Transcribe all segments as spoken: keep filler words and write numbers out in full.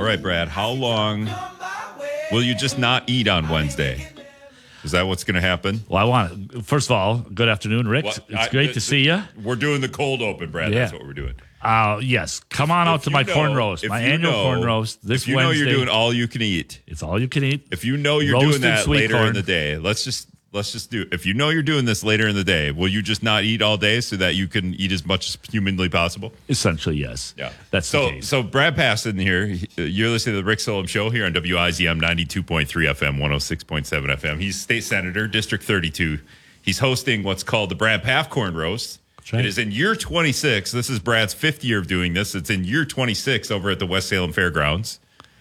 right, Brad, how long will you just not eat on Wednesday? Is that what's going to happen? Well, I want first of all, good afternoon, Rick. What? It's great I, to see you. We're doing the cold open, Brad. Yeah. That's what we're doing. Uh, yes, come on if out to my know, corn roast, my annual know, corn roast this if you Wednesday. know you're doing all you can eat. It's all you can eat. If you know you're Roasted doing that later corn. in the day, let's just let's just do. If you know you're doing this later in the day, will you just not eat all day so that you can eat as much as humanly possible? Essentially, yes. Yeah, that's so. The case. So Brad Paston here. You're listening to the Rick Solom Show here on W I Z M ninety-two point three F M, one oh six point seven F M. He's state senator, District thirty-two. He's hosting what's called the Brad Paff Corn Roast. Right. It is in year twenty-six. This is Brad's fifth year of doing this. It's in year twenty-six over at the West Salem Fairgrounds.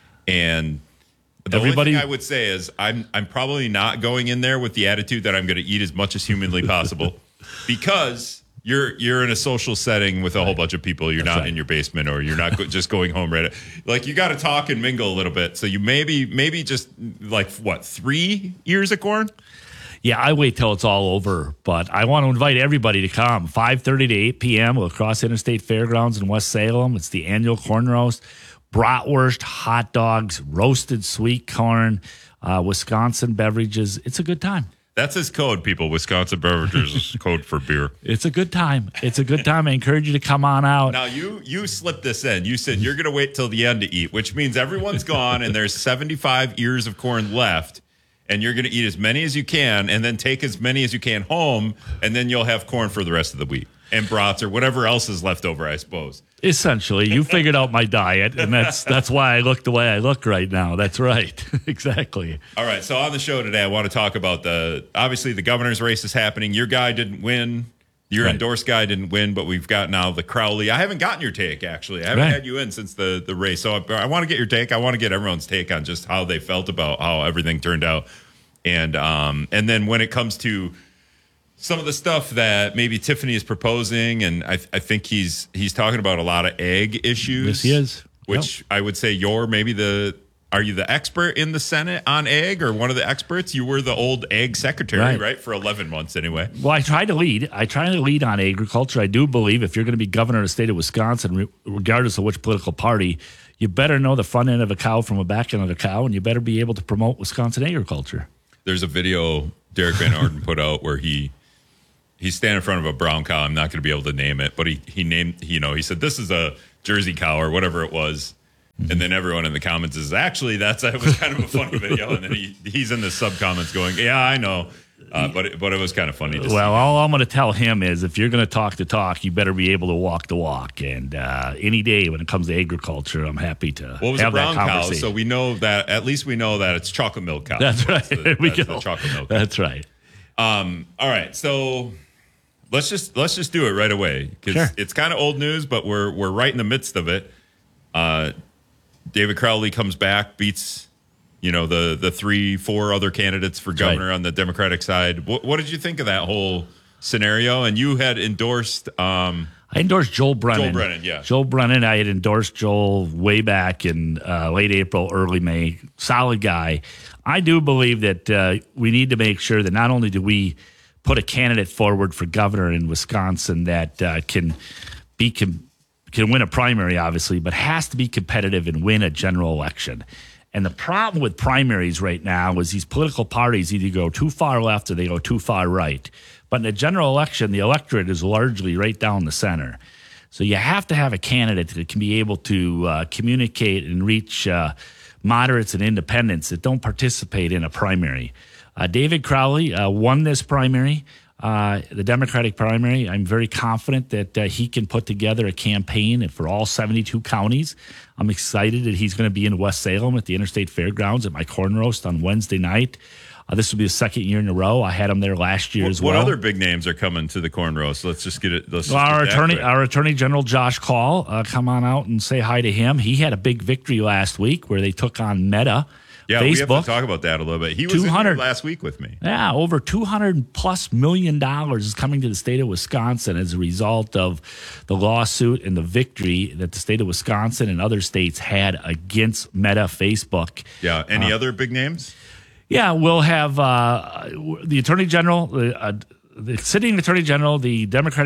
And the Everybody, only thing I would say is I'm I'm probably not going in there with the attitude that I'm going to eat as much as humanly possible because you're you're in a social setting with a whole bunch of people. You're That's not right. in your basement or you're not go- just going home right. Like you got to talk and mingle a little bit. So you maybe maybe just like what three ears of corn. Yeah, I wait till it's all over, but I want to invite everybody to come. five thirty to eight p.m. across Interstate Fairgrounds in West Salem. It's the annual corn roast. Bratwurst, hot dogs, roasted sweet corn, uh, Wisconsin beverages. It's a good time. That's his code, people. Wisconsin beverages is code for beer. It's a good time. It's a good time. I encourage you to come on out. Now, you you slipped this in. You said you're going to wait till the end to eat, which means everyone's gone and there's seventy-five ears of corn left. And you're going to eat as many as you can and then take as many as you can home, and then you'll have corn for the rest of the week and brats or whatever else is left over, I suppose. Essentially, you figured out my diet, and that's that's why I look the way I look right now. That's right. Exactly. All right, so on the show today, I want to talk about the, obviously the governor's race is happening. Your guy didn't win. Your right. endorsed guy didn't win, but we've got now the Crowley. I haven't gotten your take, actually. I haven't right. had you in since the, the race. So I, I want to get your take. I want to get everyone's take on just how they felt about how everything turned out. And um, and then when it comes to some of the stuff that maybe Tiffany is proposing, and I, I think he's he's talking about a lot of egg issues. Yes, he is. Which yep. I would say you're maybe the... Are you the expert in the Senate on egg or one of the experts? You were the old egg secretary, right? right? For eleven months anyway. Well, I try to lead. I try to lead on agriculture. I do believe if you're going to be governor of the state of Wisconsin, regardless of which political party, you better know the front end of a cow from the back end of a cow, and you better be able to promote Wisconsin agriculture. There's a video Derek Van Orden put out where he he's standing in front of a brown cow. I'm not going to be able to name it, but he, he named, you know, he said, this is a Jersey cow or whatever it was. And then everyone in the comments is actually that's it was kind of a funny video, and then he he's in the sub comments going, yeah, I know, uh, but it, but it was kind of funny. To well, see. all I'm going to tell him is if you're going to talk the talk, you better be able to walk the walk. And uh, any day when it comes to agriculture, I'm happy to well, it was have a brown that cow, conversation. so we know that at least we know that it's chocolate milk cow. That's right. That's the, there we that's go. The chocolate milk cow. That's right. Um, all right, so let's just let's just do it right away because sure. it's kind of old news, but we're we're right in the midst of it. Uh, David Crowley comes back, beats, you know, the the three, four other candidates for governor right. on the Democratic side. What, what did you think of that whole scenario? And you had endorsed... Um, I endorsed Joel Brennan. Joel Brennan, yeah. Joel Brennan, I had endorsed Joel way back in uh, late April, early May. Solid guy. I do believe that uh, we need to make sure that not only do we put a candidate forward for governor in Wisconsin that uh, can be... Com- can win a primary, obviously, but has to be competitive and win a general election. And the problem with primaries right now is these political parties either go too far left or they go too far right. But in a general election, the electorate is largely right down the center. So you have to have a candidate that can be able to uh, communicate and reach uh, moderates and independents that don't participate in a primary. Uh, David Crowley uh, won this primary. Uh, the Democratic primary, I'm very confident that uh, he can put together a campaign for all seventy-two counties. I'm excited that he's going to be in West Salem at the Interstate Fairgrounds at my corn roast on Wednesday night. Uh, this will be the second year in a row. I had him there last year what, as well. What other big names are coming to the corn roast? Let's just get it. Let's well, just our get attorney, our Attorney General Josh Call, uh, come on out and say hi to him. He had a big victory last week where they took on Meta. Yeah, Facebook. we have to talk about that a little bit. He was in here last week with me. Yeah, over two hundred plus million dollars is coming to the state of Wisconsin as a result of the lawsuit and the victory that the state of Wisconsin and other states had against Meta Facebook. Yeah, any uh, other big names? Yeah, we'll have uh, the Attorney General, uh, the sitting Attorney General, the Democratic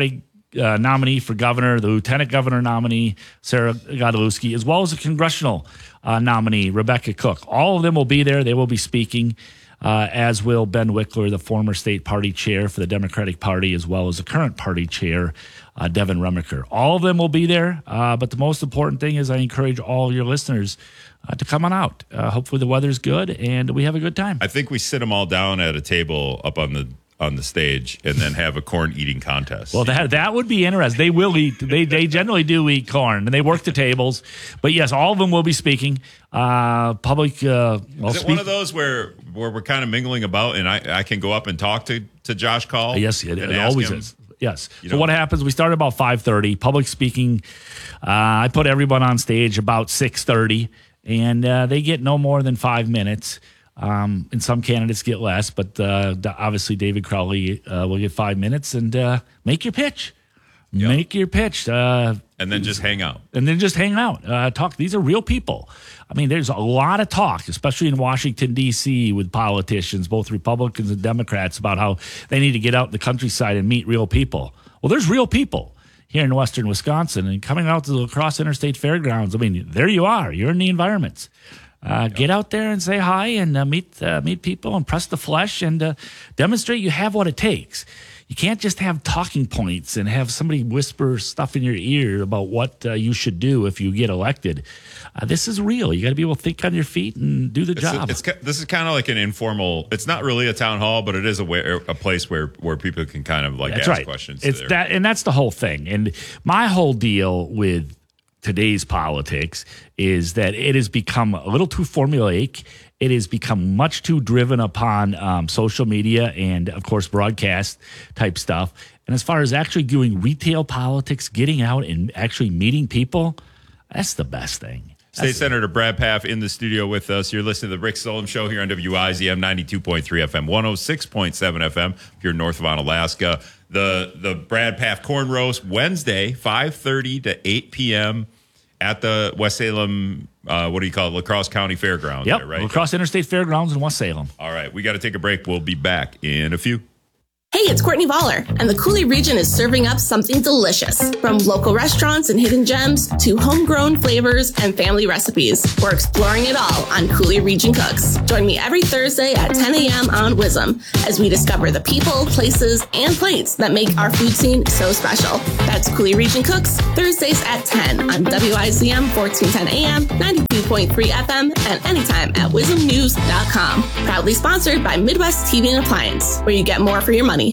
uh, nominee for governor, the lieutenant governor nominee, Sarah Godlewski, as well as the congressional uh, nominee, Rebecca Cook. All of them will be there. They will be speaking, uh, as will Ben Wickler, the former state party chair for the Democratic Party, as well as the current party chair, uh, Devin Remiker. All of them will be there, uh, but the most important thing is I encourage all your listeners uh, to come on out. Uh, hopefully the weather's good and we have a good time. I think we sit them all down at a table up on the on the stage and then have a corn eating contest. Well, that that would be interesting. They will eat. They they generally do eat corn, and they work the tables. But yes, all of them will be speaking. Uh, public. Uh, well, Is it speak- one of those where where we're kind of mingling about, and I, I can go up and talk to, to Josh Call? Yes, it, and it ask always him? is. Yes. You So know- what happens? We start about five thirty. Public speaking. Uh, I put everyone on stage about six thirty, and uh, they get no more than five minutes. Um, and some candidates get less, but uh, obviously David Crowley uh, will get five minutes and uh, make your pitch. Yep. Make your pitch. Uh, And then just hang out. and then just hang out, uh, talk. These are real people. I mean, there's a lot of talk, especially in Washington, D C, with politicians, both Republicans and Democrats, about how they need to get out in the countryside and meet real people. Well, there's real people here in western Wisconsin, and coming out to the La Crosse Interstate Fairgrounds. I mean, there you are. You're in the environments. Uh, get out there and say hi and uh, meet uh, meet people and press the flesh and uh, demonstrate you have what it takes. You can't just have talking points and have somebody whisper stuff in your ear about what uh, you should do if you get elected. Uh, this is real. You got to be able to think on your feet and do the It's job. a, it's, this is kind of like an informal. It's not really a town hall, but it is a where, a place where where people can kind of like That's ask right. questions. It's to their, that, and that's the whole thing. And my whole deal with today's politics is that it has become a little too formulaic. It has become much too driven upon um, social media and, of course, broadcast type stuff. And as far as actually doing retail politics, getting out and actually meeting people, that's the best thing. State That's- Senator Brad Pfaff in the studio with us. You're listening to the Rick Solem Show here on W I Z M ninety-two point three F M, one oh six point seven F M if you're north of Onalaska. The the Brad Pfaff Corn Roast Wednesday, five thirty to eight p.m. at the West Salem, uh, what do you call it, La Crosse County Fairgrounds. Yep, There, right? La Crosse Interstate Fairgrounds in West Salem. All right, we got to take a break. We'll be back in a few. Hey, it's Courtney Voller, and the Cooley region is serving up something delicious. From local restaurants and hidden gems to homegrown flavors and family recipes, we're exploring it all on Cooley Region Cooks. Join me every Thursday at ten a.m. on W I Z M as we discover the people, places, and plates that make our food scene so special. That's Cooley Region Cooks, Thursdays at ten on W I Z M fourteen ten A M, ninety-two point three F M, and anytime at wisdom news dot com. Proudly sponsored by Midwest T V and Appliance, where you get more for your money.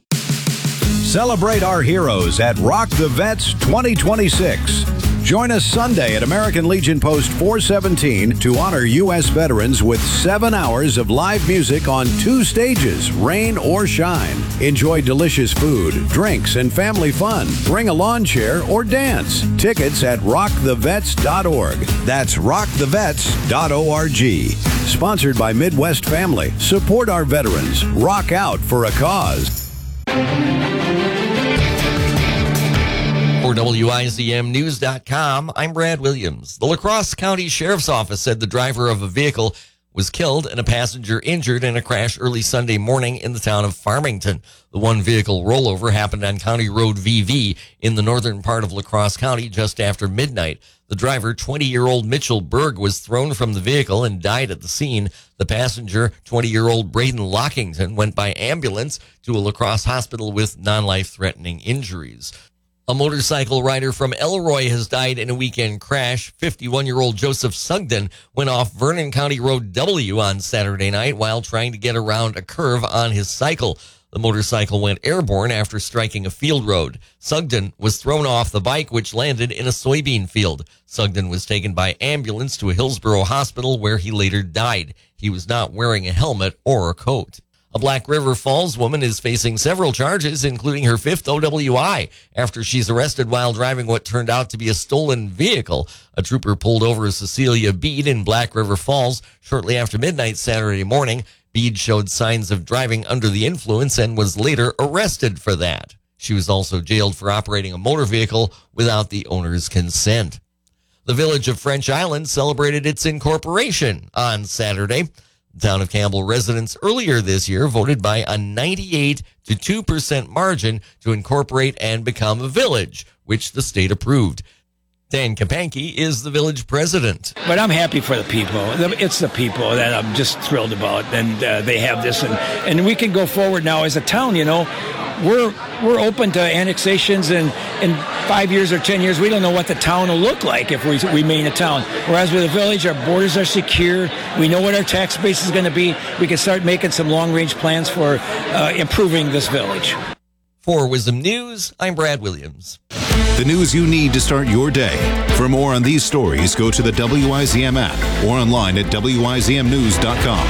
Celebrate our heroes at Rock the Vets twenty twenty-six. Join us Sunday at American Legion Post four seventeen to honor U S veterans with seven hours of live music on two stages, rain or shine. Enjoy delicious food, drinks, and family fun. Bring a lawn chair or dance. Tickets at rock the vets dot org. That's rock the vets dot org. Sponsored by Midwest Family. Support our veterans. Rock out for a cause. For W I Z M news dot com, I'm Brad Williams. The La Crosse County Sheriff's Office said the driver of a vehicle was killed and a passenger injured in a crash early Sunday morning in the town of Farmington. The one vehicle rollover happened on County Road V V in the northern part of La Crosse County just after midnight. The driver, twenty-year-old Mitchell Berg, was thrown from the vehicle and died at the scene. The passenger, twenty-year-old Braden Lockington, went by ambulance to a La Crosse hospital with non-life-threatening injuries. A motorcycle rider from Elroy has died in a weekend crash. fifty-one-year-old Joseph Sugden went off Vernon County Road W on Saturday night while trying to get around a curve on his cycle. The motorcycle went airborne after striking a field road. Sugden was thrown off the bike, which landed in a soybean field. Sugden was taken by ambulance to a Hillsborough hospital where he later died. He was not wearing a helmet or a coat. A Black River Falls woman is facing several charges, including her fifth O W I, after she's arrested while driving what turned out to be a stolen vehicle. A trooper pulled over Cecilia Bede in Black River Falls shortly after midnight Saturday morning. Bede showed signs of driving under the influence and was later arrested for that. She was also jailed for operating a motor vehicle without the owner's consent. The village of French Island celebrated its incorporation on Saturday. The town of Campbell residents earlier this year voted by a ninety-eight to two percent margin to incorporate and become a village, which the state approved. Dan Kapanke is the village president. But I'm happy for the people. It's the people that I'm just thrilled about, and uh, they have this, and, and we can go forward now as a town. You know, we're we're open to annexations, and in five years or ten years, we don't know what the town will look like if we remain a town. Whereas with a village, our borders are secure. We know what our tax base is going to be. We can start making some long-range plans for uh, improving this village. For Wisdom News, I'm Brad Williams. The news you need to start your day. For more on these stories, go to the W I Z M app or online at W I Z M news dot com.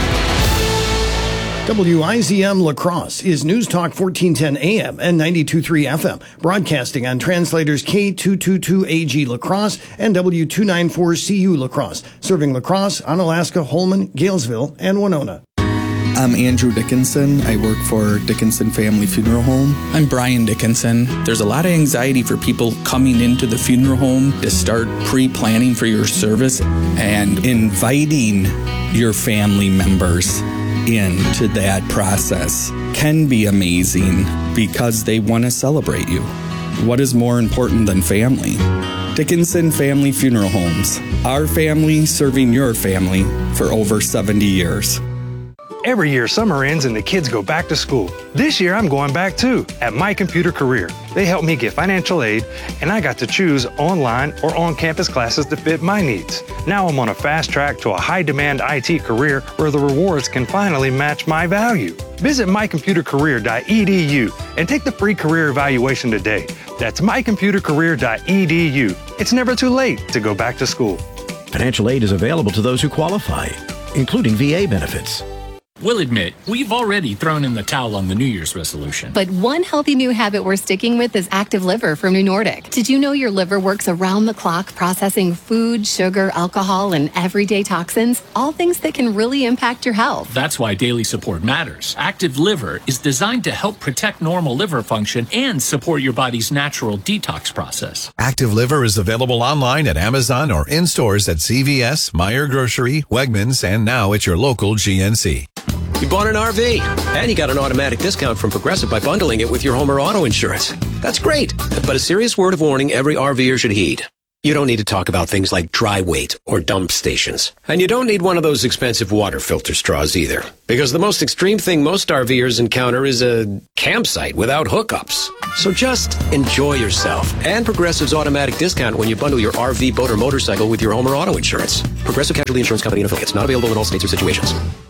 W I Z M La Crosse is News Talk fourteen ten A M and ninety-two point three F M, broadcasting on translators K two twenty-two A G La Crosse and W two ninety-four C U La Crosse, serving La Crosse, Onalaska, Holman, Galesville, and Winona. I'm Andrew Dickinson. I work for Dickinson Family Funeral Home. I'm Brian Dickinson. There's a lot of anxiety for people coming into the funeral home to start pre-planning for your service and inviting your family members into that process can be amazing because they want to celebrate you. What is more important than family? Dickinson Family Funeral Homes. Our family serving your family for over seventy years. Every year, summer ends and the kids go back to school. This year, I'm going back too, at My Computer Career. They helped me get financial aid, and I got to choose online or on-campus classes that fit my needs. Now I'm on a fast track to a high-demand I T career where the rewards can finally match my value. Visit my computer career dot e d u and take the free career evaluation today. That's my computer career dot e d u. It's never too late to go back to school. Financial aid is available to those who qualify, including V A benefits. We'll admit, we've already thrown in the towel on the New Year's resolution. But one healthy new habit we're sticking with is Active Liver from New Nordic. Did you know your liver works around the clock processing food, sugar, alcohol, and everyday toxins? All things that can really impact your health. That's why daily support matters. Active Liver is designed to help protect normal liver function and support your body's natural detox process. Active Liver is available online at Amazon or in stores at C V S, Meijer Grocery, Wegmans, and now at your local G N C. You bought an R V, and you got an automatic discount from Progressive by bundling it with your home or auto insurance. That's great, but a serious word of warning every RVer should heed. You don't need to talk about things like dry weight or dump stations. And you don't need one of those expensive water filter straws either. Because the most extreme thing most RVers encounter is a campsite without hookups. So just enjoy yourself and Progressive's automatic discount when you bundle your R V, boat, or motorcycle with your home or auto insurance. Progressive Casualty Insurance Company and affiliates. Not available in all states or situations.